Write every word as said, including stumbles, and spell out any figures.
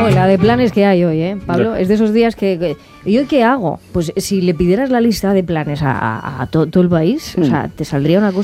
La de planes que hay hoy, ¿eh, Pablo? Es de esos días que, que... ¿Y hoy qué hago? Pues si le pidieras la lista de planes a, a, a to, todo el país, mm. o sea, te saldría una cosa